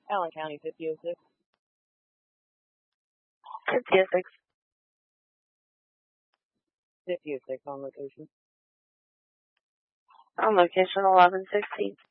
Allen County 5006. 5006. 5006 on location. On location 1116.